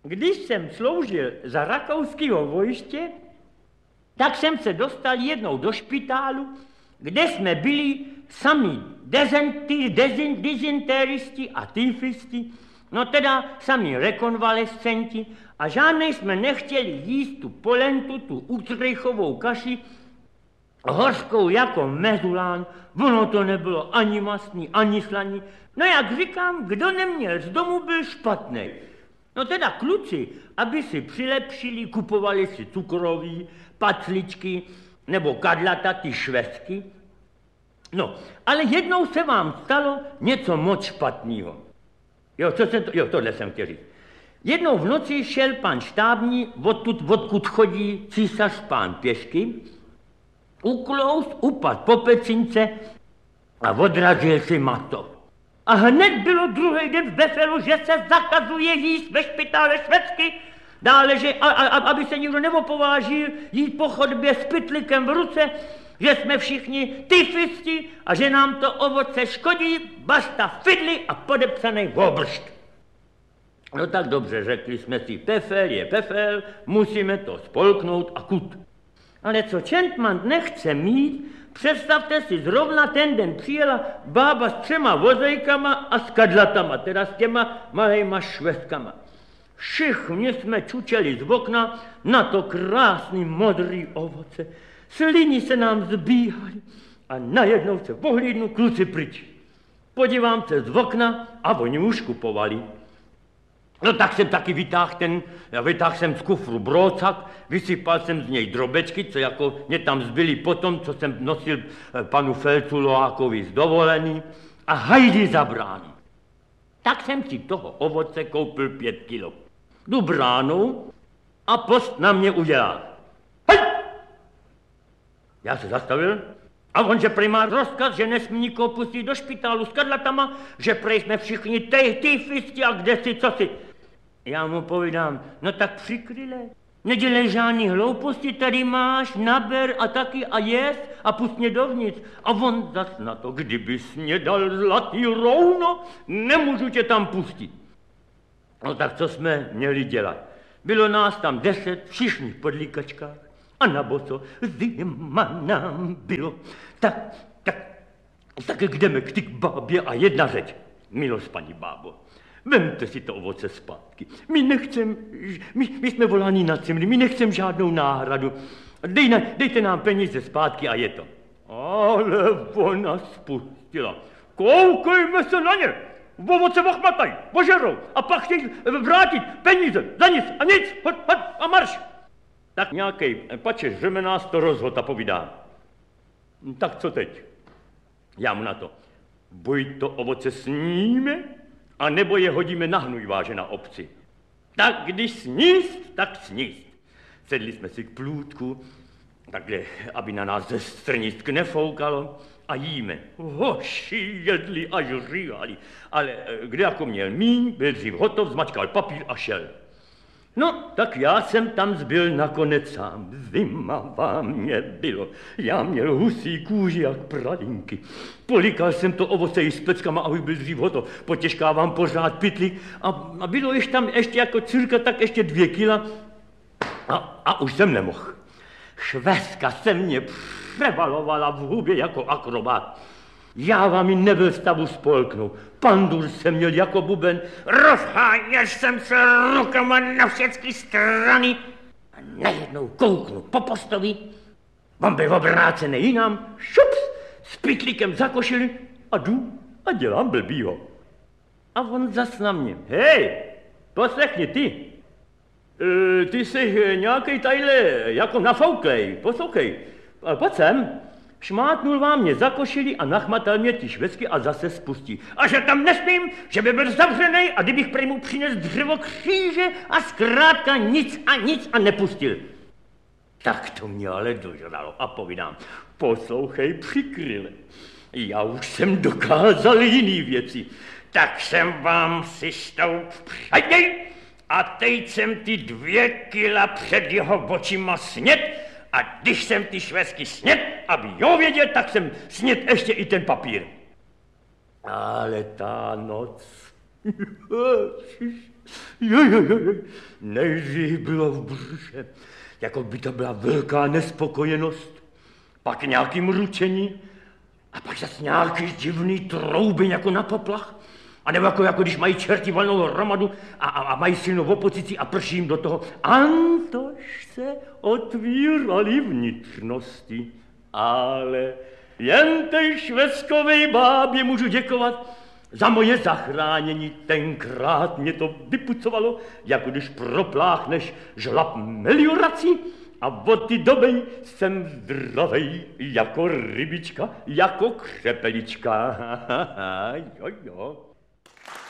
Když jsem sloužil za rakouského vojště, tak jsem se dostal jednou do špitálu, kde jsme byli sami dizentéristi a tyfisti, no teda sami rekonvalescenti a žádnej jsme nechtěli jíst tu polentu, tu utrejchovou kaši, hořkou jako mezulán, ono to nebylo ani mastný, ani slaný. No jak říkám, kdo neměl z domu, byl špatnej. No teda kluci, aby si přilepšili, kupovali si cukroví, pacličky nebo kadlata, ty švestky. No, ale jednou se vám stalo něco moc špatného. Tohle jsem chtěl říct. Jednou v noci šel pan štábní, odkud chodí císař pán pěšky, uklouz, upad po pecince a odrazil si mato. A hned bylo druhý den v Befelu, že se zakazuje jíst ve špitále švestky, dále, že aby se nikdo neopovážil jít po chodbě s pytlikem v ruce, že jsme všichni tyfisti a že nám to ovoce škodí, basta fidly a podepsaný obršt. No tak dobře, řekli jsme si, pefel je pefel, musíme to spolknout a kut. Ale co Čentman nechce mít, představte si, zrovna ten den přijela bába s 3 vozejkama a s kadlatama, teda s těma malejma švestkama. Všichni jsme čučeli z okna na to krásný modrý ovoce. Sliny se nám zbíhaly a najednou se pohlídnu, kluci pryč. Podívám se z okna a oni už kupovali. No tak jsem taky vytáhl jsem z kufru brócak, vysypal jsem z něj drobečky, co jako mě tam zbyly potom, co jsem nosil panu Felcu Loákovi z dovolený a hajdy za bránu. Tak jsem si toho ovoce koupil 5 kilo. Jdu bránou a post na mě udělal. Hej! Já se zastavil a on, že prej má rozkaz, že nesmí nikoho pustit do špitálu s kadlatama, že prej jsme všichni tyfisti a kde si, co si. Já mu povídám, no tak přikryle, nedělej žádný hlouposti, tady máš, naber a taky a jest a pust mě dovnitř. A on zas na to, kdybys mě dal zlatý rouno, nemůžu tě tam pustit. No tak co jsme měli dělat? Bylo nás tam 10, všichni v podlíkačkách a na boso, zima nám bylo. Tak jdeme k ty bábě a jedna řeč. Milost, paní bábo, vemte si to ovoce zpátky. My jsme voláni na cimry, my nechcem žádnou náhradu. Dejte nám peníze zpátky a je to. Ale ona spustila. Koukejme se na ně. Ovoce ochmatají, požerou a pak chtějí vrátit peníze za nic a nic, hoď a marš. Tak nějaký pačeš řemenář to rozhod a povídá. Tak co teď? Já mu na to. Buď to ovoce sníme, a nebo je hodíme na hnůj, vážená obci. Tak když sníst, tak sníst. Sedli jsme si k plůtku, takhle, aby na nás ze strnisk nefoukalo a jíme. Hoši jedli až říhali, ale kde jako měl míň, byl dřív hotov, zmačkal papír a šel. No, tak já jsem tam zbyl nakonec sám. Zima vám mě bylo. Já měl husí kůži jak pralinky. Polikal jsem to ovoce i s peckama, aby byl dřív hotov. Potěžkávám pořád pytli a bylo ještě tam ještě jako cirka tak ještě 2 kila a už jsem nemohl. Švestka se mě převalovala v hubě jako akrobat. Já vám ji nebyl v stavu spolknout. Pandur jsem měl jako buben, rozháněl jsem se rukama na všechny strany a najednou kouknu po postovi. On byl obrácený jinam, šups, s pytlíkem za košili a jdu a dělám blbýho. A on zas na mě, hej, poslechni ty. Ty jsi nějakej tadyhle jako nafouklej, poslouchej, pojď sem. Šmátnul vám mě za košili a nachmatal mě ty švestky a zase spustí. A že tam nesmím, že by byl zavřený a kdybych prej mu přines dřevo kříže a zkrátka nic a nepustil. Tak to mě ale dožralo a povídám, poslouchej přikryle, já už jsem dokázal jiný věci, tak jsem vám si stoup předej a teď jsem ty 2 kila před jeho očima snět. A když jsem ty švestky snět, aby jo věděl, tak jsem snět ještě i ten papír. Ale ta noc Jo. Nejdřív bylo v břiše, jako by to byla velká nespokojenost, pak nějaký mručení a pak zase nějaký divný trouby jako na poplach. A nebo jako když mají čerti valnou hromadu a mají silnou opozici a prší jim do toho. Antož se otvíraly vnitřnosti. Ale jen tej švestkovej bábě můžu děkovat za moje zachránění. Tenkrát mě to vypucovalo, jako když propláchneš žlab meliorací. A od té doby jsem zdravej jako rybička, jako křepelička. Jo.